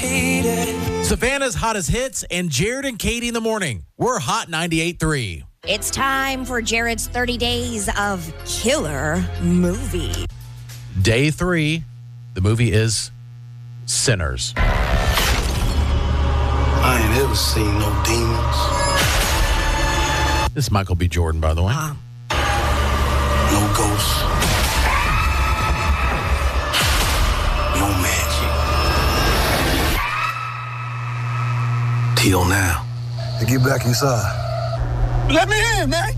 Savannah's hottest hits and Jared and Katie in the morning. We're Hot 98.3. It's time for Jared's 30 Days of Killer Movie. Day 3, the movie is Sinners. I ain't ever seen no demons. This is Michael B. Jordan, by the way. No ghosts. No magic. Till now. Hey, get back inside. Let me in, man.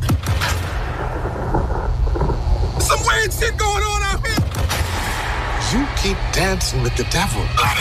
Some weird shit going on out here. You keep dancing with the devil.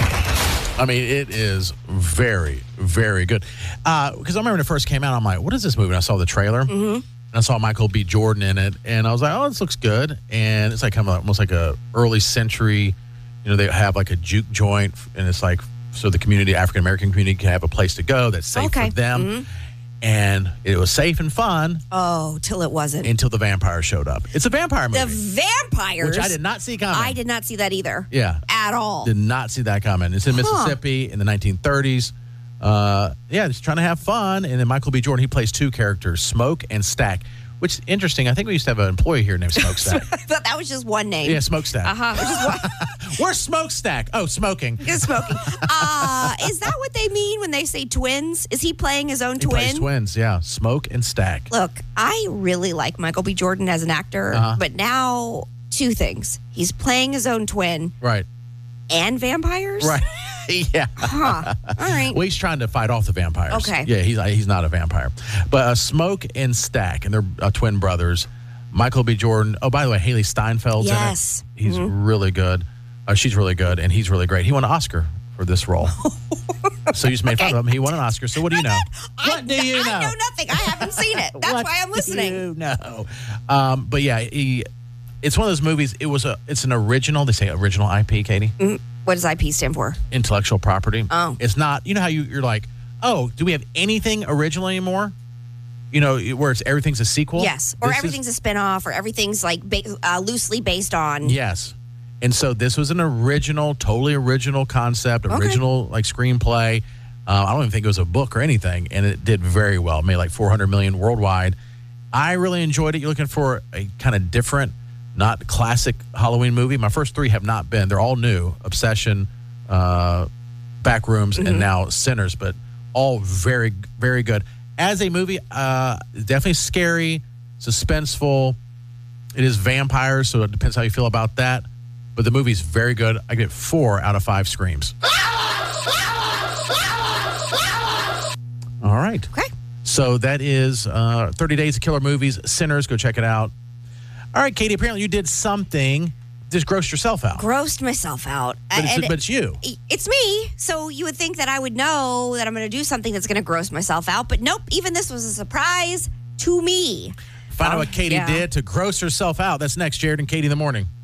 I mean, it is very, very good. Because I remember when it first came out, I'm like, what is this movie? And I saw the trailer. Mm-hmm. And I saw Michael B. Jordan in it. And I was like, oh, this looks good. And it's like kind of almost like a early century, they have like a juke joint. And it's like, so the community, African-American community, can have a place to go that's safe for them. Mm-hmm. And it was safe and fun. Oh, till it wasn't. Until the vampire showed up. It's a vampire movie. The vampires? Which I did not see coming. I did not see that either. Yeah. At all. Did not see that coming. It's in Mississippi in the 1930s. Just trying to have fun. And then Michael B. Jordan, he plays two characters, Smoke and Stack. Which is interesting. I think we used to have an employee here named Smokestack. I thought that was just one name. Yeah, Smokestack. Where's Smokestack? Oh, smoking. Just smoking. Is that what they mean when they say twins? Is he playing his own twin? He plays twins, yeah. Smoke and Stack. Look, I really like Michael B. Jordan as an actor, but now two things. He's playing his own twin. Right. And vampires? Right. Yeah. Huh. All right. Well, he's trying to fight off the vampires. Okay. Yeah, he's not a vampire. But Smoke and Stack, and they're twin brothers. Michael B. Jordan. Oh, by the way, Haley Steinfeld's in it. He's really good. She's really good, and he's really great. He won an Oscar for this role. So you just made fun of him. He won an Oscar. So what do you know? What do you know? I know nothing. I haven't seen it. That's why I'm listening. Do you know? But yeah, it's one of those movies. It's an original. They say original IP, Katie. What does IP stand for? Intellectual property. Oh. It's not, how you're like, oh, do we have anything original anymore? Where everything's a sequel? Yes. Or everything's a spinoff, or everything's like loosely based on. Yes. And so this was an original, totally original concept, original like screenplay. I don't even think it was a book or anything. And it did very well. It made like $400 million worldwide. I really enjoyed it. You're looking for a kind of different, not classic Halloween movie. My first three have not been. They're all new. Obsession, Backrooms, and now Sinners, but all very, very good. As a movie, definitely scary, suspenseful. It is vampires, so it depends how you feel about that. But the movie's very good. I give it 4 out of 5 screams. All right. Okay. So that is 30 Days of Killer Movies, Sinners. Go check it out. All right, Katie, apparently you did something, just grossed yourself out. Grossed myself out. But it's you. It's me. So you would think that I would know that I'm going to do something that's going to gross myself out. But nope, even this was a surprise to me. Find out what Katie did to gross herself out. That's next, Jared and Katie in the morning.